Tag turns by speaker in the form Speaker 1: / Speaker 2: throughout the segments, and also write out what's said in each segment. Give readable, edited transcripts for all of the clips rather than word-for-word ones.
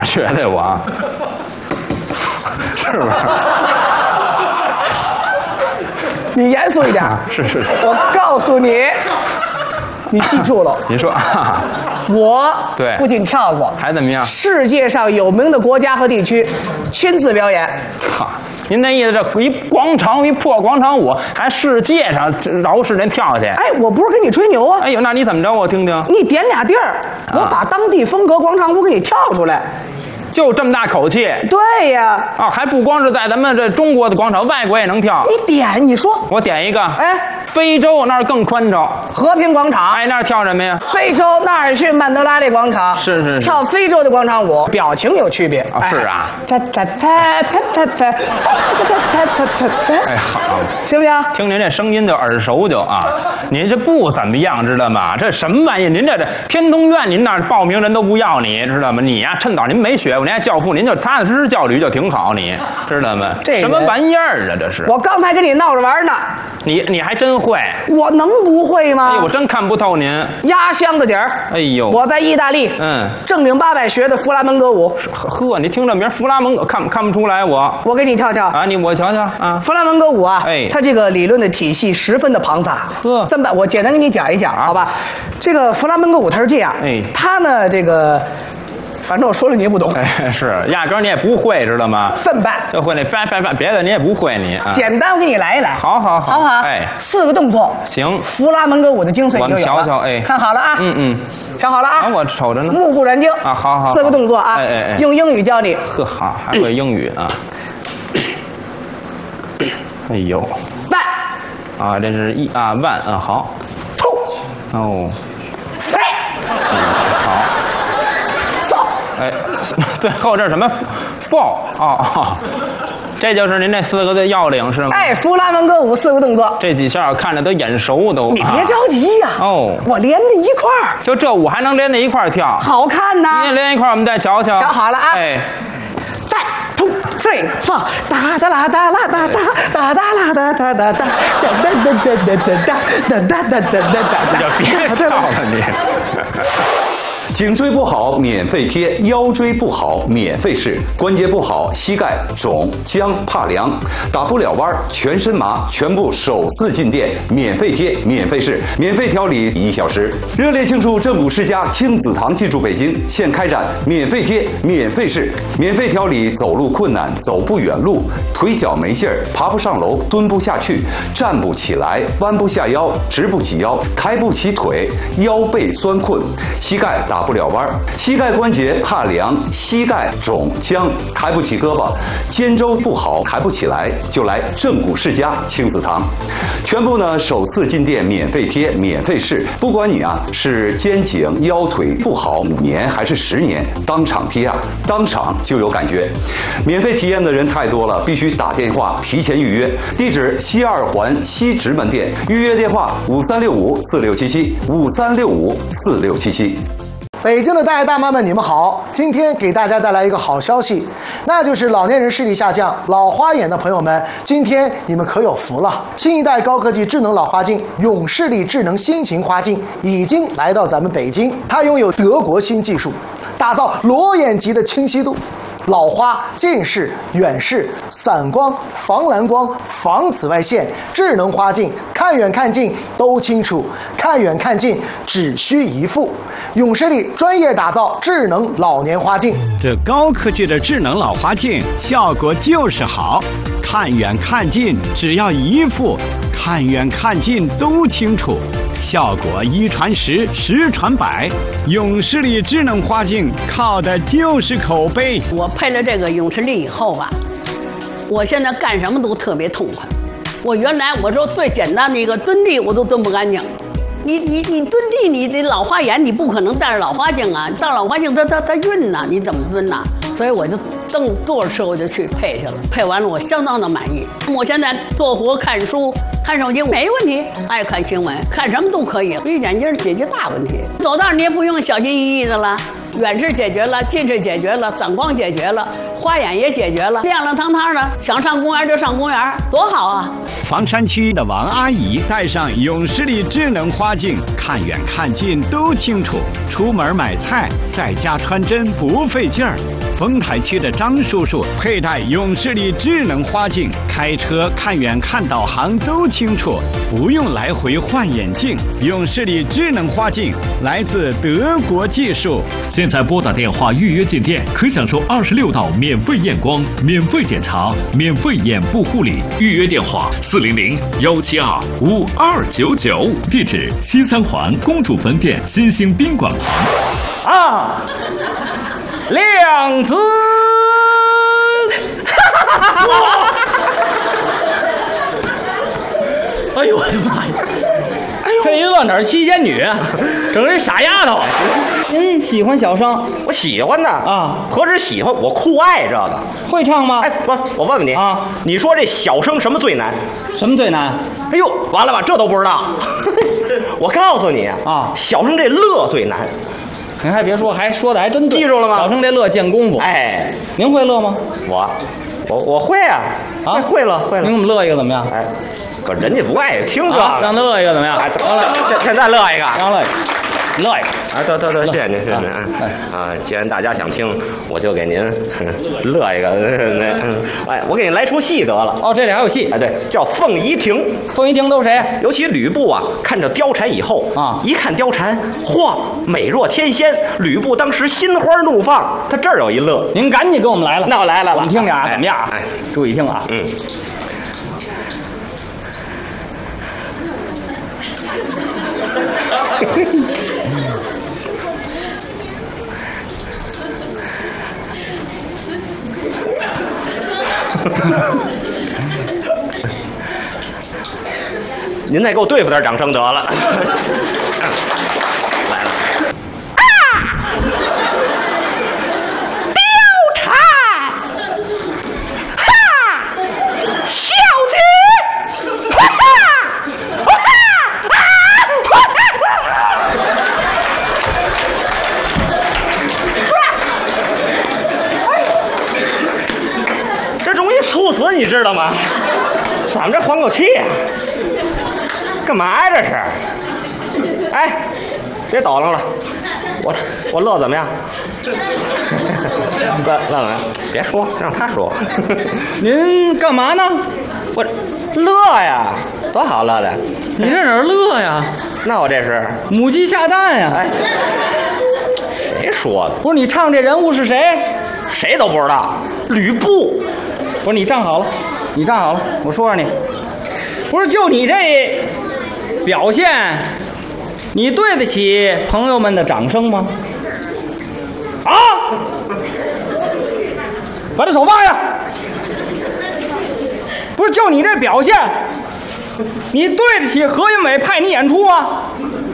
Speaker 1: 学的我，是不是？
Speaker 2: 你严肃一点。
Speaker 1: 是。
Speaker 2: 我告诉你，你记住了。
Speaker 1: 你说啊，
Speaker 2: 我
Speaker 1: 对
Speaker 2: 不仅跳过，
Speaker 1: 还怎么样？
Speaker 2: 世界上有名的国家和地区亲自表演。
Speaker 1: 哈，您那意思这一破广场舞，还世界上饶是人跳去？
Speaker 2: 哎，我不是跟你吹牛啊。
Speaker 1: 哎呦，那你怎么着？我听听。
Speaker 2: 你点俩地儿，我把当地风格广场舞给你跳出来。
Speaker 1: 就这么大口气？
Speaker 2: 对呀。
Speaker 1: 啊，还不光是在咱们这中国的广场，外国也能跳。
Speaker 2: 你点，你说。
Speaker 1: 我点一个。
Speaker 2: 哎，
Speaker 1: 非洲那儿更宽敞。
Speaker 2: 和平广场。
Speaker 1: 哎，那儿跳什么呀？
Speaker 2: 非洲纳尔逊曼德拉的广场。
Speaker 1: 是。
Speaker 2: 跳非洲的广场舞，表情有区别。
Speaker 1: 啊，是啊。哎，好，
Speaker 2: 行不行？
Speaker 1: 听您这声音就耳熟就啊。您这不怎么样，知道吗？这什么玩意？您这天通苑，您那儿报名人都不要你，知道吗？你呀，趁早您没学过，您还教父，您就踏踏实实教履就挺好，你知道吗？这什么玩意儿啊？这是。
Speaker 2: 我刚才跟你闹着玩呢。
Speaker 1: 你还真会？
Speaker 2: 我能不会吗？
Speaker 1: 哎，我真看不透您。
Speaker 2: 压箱子底儿。
Speaker 1: 哎呦，
Speaker 2: 我在意大利，正经八百学的弗拉门戈舞。
Speaker 1: 呵，你听这名弗拉门戈看不出来我给
Speaker 2: 你跳跳
Speaker 1: 啊，我瞧瞧啊。
Speaker 2: 弗拉门戈舞啊，
Speaker 1: 哎，
Speaker 2: 它这个理论的体系十分的庞杂。
Speaker 1: 呵，
Speaker 2: 这么我简单给你讲一讲，好吧？这个弗拉门戈舞它是这样，
Speaker 1: 哎，
Speaker 2: 它呢这个。反正我说了你也不懂，
Speaker 1: 哎，是压根儿你也不会，知道吗？
Speaker 2: 这么办？
Speaker 1: 就会那翻，别的你也不会你。
Speaker 2: 简单，我给你来一来。
Speaker 1: 好不好？
Speaker 2: 哎，4个动作。
Speaker 1: 行。
Speaker 2: 弗拉门戈舞的精髓你就有了。
Speaker 1: 我们瞧瞧，哎，
Speaker 2: 看好了啊。瞧好了啊。
Speaker 1: 我瞅着呢。
Speaker 2: 目不转睛
Speaker 1: 啊，好。
Speaker 2: 4个动作啊。
Speaker 1: 哎，
Speaker 2: 用英语教你。
Speaker 1: 呵，好，还会英语啊。哎呦。
Speaker 2: 万。
Speaker 1: 啊，这是万啊，好。哦。好。哎，最后这是什么 ？fall 哦，这就是您这4个的要领是吗？
Speaker 2: 哎，弗拉门戈舞4个动作，
Speaker 1: 这几下看着都眼熟都。
Speaker 2: 你别着急呀。
Speaker 1: 哦，
Speaker 2: 我连在一块儿。
Speaker 1: 就这舞还能连在一块儿跳？
Speaker 2: 好看呐！
Speaker 1: 您连一块儿，我们再瞧瞧。
Speaker 2: 瞧好了啊！
Speaker 1: 哎
Speaker 2: ，1 2 3 4，哒哒啦哒啦哒哒哒哒啦哒哒哒哒哒哒哒哒哒哒哒哒哒。
Speaker 1: 别跳了你。
Speaker 3: 颈椎不好免费贴，腰椎不好免费试，关节不好膝盖肿僵怕凉，打不了弯全身麻，全部首次进店免费贴免费试，免费调理1小时。热烈庆祝正骨世家亲子堂进驻北京，现开展免费贴免费试，免费调理走路困难、走不远路、腿脚没劲儿、爬不上楼、蹲不下去、站不起来、弯不下腰、直不起腰、抬不起腿、腰背酸困、膝盖打不了弯，膝盖关节怕凉，膝盖肿僵，抬不起胳膊，肩周不好抬不起来，就来正骨世家亲子堂。全部呢首次进店免费贴免费试，不管你是肩颈腰腿不好5年还是10年，当场贴当场就有感觉。免费体验的人太多了，必须打电话提前预约。地址西2环西直门店，预约电话5365467753654677。
Speaker 4: 北京的大爷大妈们，你们好！今天给大家带来一个好消息，那就是老年人视力下降、老花眼的朋友们，今天你们可有福了！新一代高科技智能老花镜永视力智能新型花镜已经来到咱们北京，它拥有德国新技术，打造裸眼级的清晰度。老花、近视、远视、散光、防蓝光、防紫外线，智能花镜，看远看近都清楚，看远看近只需一副。永视力专业打造智能老年花镜，
Speaker 5: 这高科技的智能老花镜效果就是好，看远看近只要一副，看远看近都清楚，效果1传10，10传100。永视力智能花镜靠的就是口碑。
Speaker 6: 我配了这个永视力以后吧，我现在干什么都特别痛快。我原来我说最简单的一个蹲地我都蹲不干净。你蹲地，你这老花眼你不可能戴着老花镜啊，戴老花镜它晕呐，你怎么蹲呐？所以我就正坐着车我就去配去了，配完了我相当的满意。我现在做活看书看手机没问题，爱看新闻看什么都可以，绿眼镜解决大问题。走道你也不用小心翼翼的了，远视解决了，近视解决了，散光解决了，花眼也解决了，亮亮堂堂的，想上公园就上公园，多好啊！
Speaker 5: 房山区的王阿姨戴上永视力智能花镜，看远看近都清楚，出门买菜在家穿针不费劲儿。 丰台区的张叔叔佩戴永视力智能花镜，开车看远看导航都清楚，不用来回换眼镜。永视力智能花镜来自德国技术。
Speaker 7: 现在拨打电话预约进店，可享受26道免费验光、免费检查、免费眼部护理。预约电话400-172-5299，地址西三环公主坟店新兴宾馆旁。
Speaker 2: 啊，量子，哎呦我的妈呀！这一个哪儿七仙女，整个傻丫头。您喜欢小生？
Speaker 8: 我喜欢呢
Speaker 2: 啊，
Speaker 8: 何止喜欢，我酷爱这个。
Speaker 2: 会唱吗？
Speaker 8: 哎，不，我问问你
Speaker 2: 啊，
Speaker 8: 你说这小生什么最难？
Speaker 2: 什么最难？
Speaker 8: 哎呦，完了吧，这都不知道。我告诉你
Speaker 2: 啊，
Speaker 8: 小生这乐最难。
Speaker 2: 您还别说，还说的还真对。
Speaker 8: 记住了吗？
Speaker 2: 小生这乐见功夫。
Speaker 8: 哎，
Speaker 2: 您会乐吗？
Speaker 8: 我会啊，
Speaker 2: 啊，
Speaker 8: 会了。
Speaker 2: 您给我们乐一个怎么样？
Speaker 8: 哎，可人家不爱听这个，
Speaker 2: 让他乐一个怎么样？
Speaker 8: 哎，得了，现在乐一个，
Speaker 2: 让乐一个，乐一个。
Speaker 8: 啊，对，谢谢您，谢谢您啊！既然大家想听，我就给您乐一个。哎，我给您来出戏得了。
Speaker 2: 哦，这里还有戏。
Speaker 8: 哎，对，叫《凤仪亭》。
Speaker 2: 凤仪亭都谁？
Speaker 8: 尤其吕布啊，看着貂蝉以后
Speaker 2: 啊，
Speaker 8: 一看貂蝉，嚯，美若天仙。吕布当时心花怒放，他这儿有一乐。
Speaker 2: 您赶紧给我们来了。
Speaker 8: 那我来了，
Speaker 2: 你听听啊，怎么样？
Speaker 8: 哎，
Speaker 2: 注意听啊。
Speaker 8: 嗯。您再给我对付点掌声得了。来了。啊！貂蝉，哈！小姐，哈哈，哈哈，这容易猝死，你知道吗？咱们这缓口气呀。干嘛呀这是？哎，别捣乱了，我乐怎么样？乐怎么样？别说，让他说。
Speaker 2: 您干嘛呢？
Speaker 8: 我乐呀，多好乐的。
Speaker 2: 你这哪儿乐呀？
Speaker 8: 那我这是
Speaker 2: 母鸡下蛋呀！
Speaker 8: 哎，谁说的？
Speaker 2: 不是你唱这人物是谁？
Speaker 8: 谁都不知道。吕布。
Speaker 2: 不是你站好了，你站好了，我说说你。不是就你这表现，你对得起朋友们的掌声吗？啊！把这手放下！不是就你这表现，你对得起何云伟派你演出吗？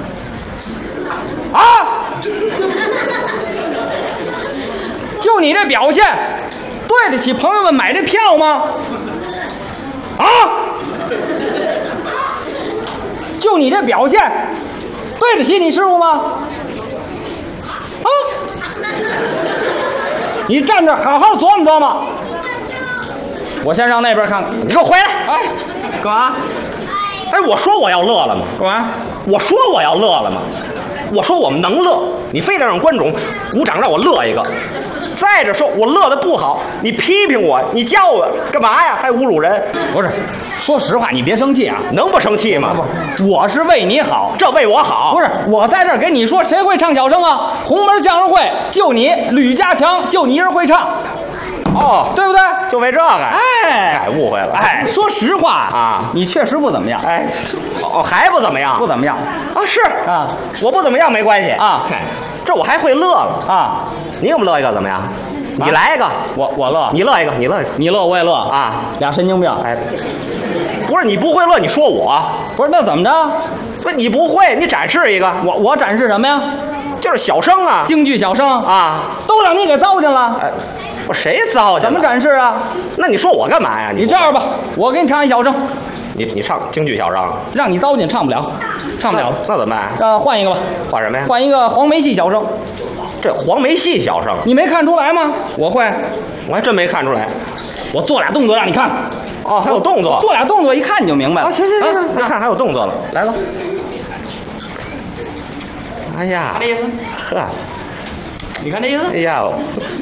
Speaker 2: 啊！就你这表现，对得起朋友们买这票吗？啊！就你这表现，对得起你师傅吗？啊！你站这好好琢磨琢磨。我先上那边看看。
Speaker 8: 你给我回来！
Speaker 2: 哎，干嘛？
Speaker 8: 哎，我说我要乐了吗？
Speaker 2: 干嘛？
Speaker 8: 我说我要乐了吗？我说我们能乐，你非得让观众鼓掌让我乐一个。再者说，我乐的不好，你批评我，你教我干嘛呀？还侮辱人？
Speaker 2: 不是，说实话，你别生气啊。
Speaker 8: 能不生气吗？
Speaker 2: 不，我是为你好，
Speaker 8: 这为我好。
Speaker 2: 不是，我在这儿给你说，谁会唱小生啊？红门相声会就你吕家强，就你一人会唱。
Speaker 8: 哦，
Speaker 2: 对不对？
Speaker 8: 就为这个。
Speaker 2: 哎，
Speaker 8: 误会了。
Speaker 2: 哎，说实话
Speaker 8: 啊，
Speaker 2: 你确实不怎么样。
Speaker 8: 哎，哦，还不怎么样？
Speaker 2: 不怎么样
Speaker 8: 啊？是
Speaker 2: 啊，
Speaker 8: 我不怎么样没关系
Speaker 2: 啊。
Speaker 8: 这我还会乐了
Speaker 2: 啊！
Speaker 8: 你给我们乐一个怎么样？你来一个，
Speaker 2: 我乐，
Speaker 8: 你乐一个，你乐一个，
Speaker 2: 你乐我也乐
Speaker 8: 啊！
Speaker 2: 俩神经病。
Speaker 8: 哎，不是你不会乐，你说我
Speaker 2: 不是那怎么着？
Speaker 8: 不是你不会，你展示一个。
Speaker 2: 我展示什么呀？
Speaker 8: 就是小生啊，
Speaker 2: 京剧小生
Speaker 8: 啊，
Speaker 2: 都让你给糟践了。
Speaker 8: 哎，我谁糟践？
Speaker 2: 怎么展示啊？
Speaker 8: 那你说我干嘛呀？
Speaker 2: 你这样吧，我给你唱一小生。
Speaker 8: 你唱京剧小生，
Speaker 2: 让你糟践唱不了，唱不了。
Speaker 8: 那怎么办？
Speaker 2: 换一个吧。
Speaker 8: 换什么呀？
Speaker 2: 换一个黄梅戏小生。
Speaker 8: 这黄梅戏小生，
Speaker 2: 你没看出来吗？我会，
Speaker 8: 我还真没看出来。
Speaker 2: 我做俩动作让你看。
Speaker 8: 哦，还有动作。
Speaker 2: 做俩动作一看你就明白了。
Speaker 8: 行，你看还有动作了，来了。哎呀，
Speaker 2: 看这意思？
Speaker 8: 呵，
Speaker 2: 你看这意思？
Speaker 8: 哎呀，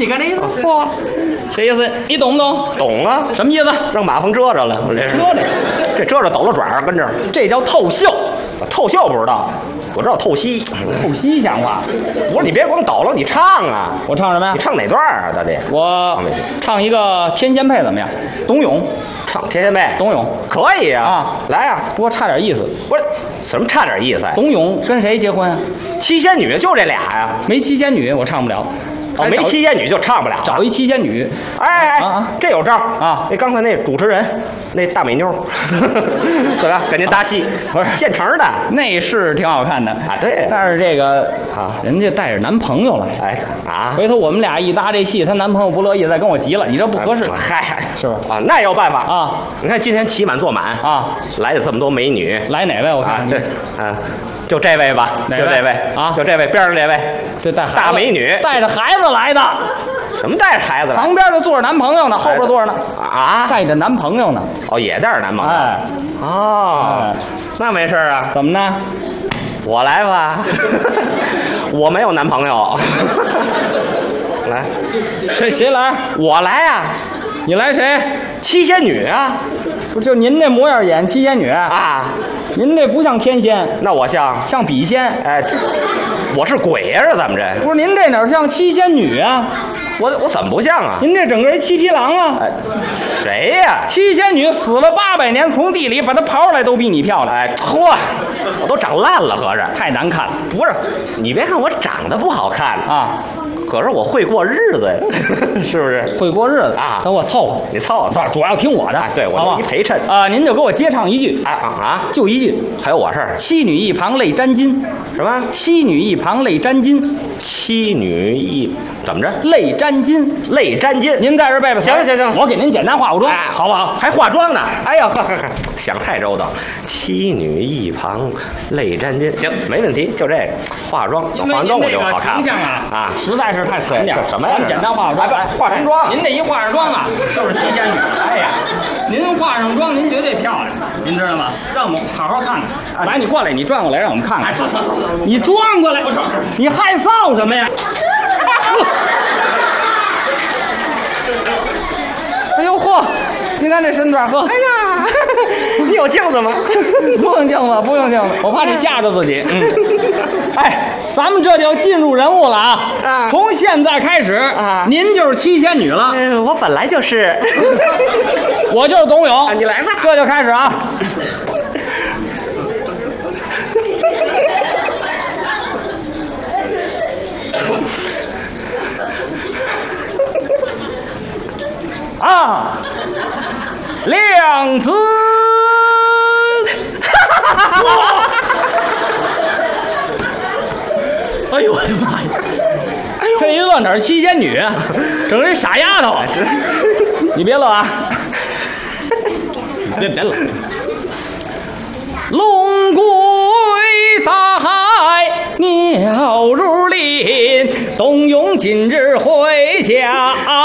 Speaker 2: 你看这意思，嚯，这意思你懂不懂？
Speaker 8: 懂啊，
Speaker 2: 什么意思？
Speaker 8: 让马蜂蛰着了，我这是这蛰着抖了爪儿跟这儿，
Speaker 2: 这叫透袖。
Speaker 8: 透袖不知道，我知道透析。
Speaker 2: 透析像话？
Speaker 8: 不是你别光抖了，你唱啊！
Speaker 2: 我唱什么呀
Speaker 8: 你？唱哪段啊，大弟？
Speaker 2: 我唱一个《天仙配》怎么样？董永，
Speaker 8: 唱天仙配，
Speaker 2: 董永
Speaker 8: 可以啊，
Speaker 2: 啊，
Speaker 8: 来呀！
Speaker 2: 不过差点意思。
Speaker 8: 不是什么差点意思啊？
Speaker 2: 董永跟谁结婚啊？
Speaker 8: 七仙女就这俩呀？
Speaker 2: 没七仙女，我唱不了。
Speaker 8: 哦，没七仙女就唱不了。
Speaker 2: 找一七仙女。
Speaker 8: 哎哎
Speaker 2: 啊，
Speaker 8: 这有招
Speaker 2: 啊！
Speaker 8: 那刚才那主持人，那大美妞，怎么样？跟您搭戏？
Speaker 2: 不是
Speaker 8: 现成的。
Speaker 2: 那是挺好看的
Speaker 8: 啊对
Speaker 2: 但是这个
Speaker 8: 啊
Speaker 2: 人家带着男朋友来，
Speaker 8: 哎啊，
Speaker 2: 回头我们俩一搭这戏，她男朋友不乐意，再跟我急了，你这不合适，
Speaker 8: 嗨，
Speaker 2: 是吧？
Speaker 8: 啊，那有办法
Speaker 2: 啊！
Speaker 8: 你看今天期满坐满
Speaker 2: 啊，
Speaker 8: 来了这么多美女，
Speaker 2: 来哪位？我看
Speaker 8: 啊，
Speaker 2: 看
Speaker 8: 对，啊，就这位吧，
Speaker 2: 哪位
Speaker 8: 就这位
Speaker 2: 啊
Speaker 8: 就这位边上这位，
Speaker 2: 这带孩子
Speaker 8: 大美女
Speaker 2: 带着孩子来的，
Speaker 8: 怎么带着孩子来？
Speaker 2: 旁边就坐着男朋友呢，后边坐着呢，
Speaker 8: 啊，
Speaker 2: 带着男朋友呢。
Speaker 8: 哦，也带着男朋友。
Speaker 2: 哎，
Speaker 8: 哦，那没事啊，
Speaker 2: 怎么呢？
Speaker 8: 我来吧，我没有男朋友。来，
Speaker 2: 谁来？
Speaker 8: 我来啊，
Speaker 2: 你来谁？
Speaker 8: 七仙女啊
Speaker 2: 不就您这模样演七仙女？
Speaker 8: 啊，
Speaker 2: 您这不像天仙，
Speaker 8: 那我像
Speaker 2: 像笔仙。
Speaker 8: 哎，我是鬼呀，这怎么着？
Speaker 2: 不是您这哪像七仙女啊？
Speaker 8: 我怎么不像啊？
Speaker 2: 您这整个一七匹狼啊！
Speaker 8: 哎，谁呀？
Speaker 2: 七仙女死了800年，从地里把她刨出来都比你漂亮。
Speaker 8: 哎，嚯，我都长烂了，合着
Speaker 2: 太难看了
Speaker 8: 不是？你别看我长得不好看
Speaker 2: 啊！
Speaker 8: 可是我会过日子呀，是不是？
Speaker 2: 会过日子
Speaker 8: 啊
Speaker 2: 等我凑合。
Speaker 8: 你凑合，
Speaker 2: 主要听我的。
Speaker 8: 对我
Speaker 2: 好不好
Speaker 8: 一陪衬
Speaker 2: 啊！您就给我接唱一句，
Speaker 8: 啊！
Speaker 2: 就一句。
Speaker 8: 还有我事儿？
Speaker 2: 七女一旁泪沾襟，
Speaker 8: 什么？
Speaker 2: 七女一旁泪沾襟，
Speaker 8: 七女一怎么着？
Speaker 2: 泪沾襟，
Speaker 8: 泪沾襟。
Speaker 2: 您在这背背词儿。
Speaker 8: 行，
Speaker 2: 我给您简单化妆，好不好？
Speaker 8: 还化妆呢？哎呀，呵，想太周到。七女一旁泪沾襟，行，没问题，就这个化妆，化完妆我就好看了。
Speaker 2: 形象啊，实在是太惨点。
Speaker 8: 什么呀？
Speaker 2: 咱们简单化妆，
Speaker 8: 化什么妆？
Speaker 2: 您这一化上妆啊，就是七仙女。哎呀，您化上妆，您绝对漂亮，您知道吗？让我们好好看看。来，你过来，你转过来，让我们看看。你转过来，你害臊什么呀？哎呦嚯！你看这身段，呵！哎呀，
Speaker 8: 你有镜子吗？
Speaker 2: 不用镜子，不用镜子，我怕你吓着自己。哎，咱们这就进入人物了啊！从现在开始啊，您就是七仙女了。
Speaker 8: 我本来就是，
Speaker 2: 我就是董永。
Speaker 8: 你来吧，
Speaker 2: 这就开始啊！啊，量子，哎呦我的妈呀！这一乐哪儿七仙女啊，整个一傻丫头啊！你别乐啊！别乐。龙归大海，鸟如林。董永今日回家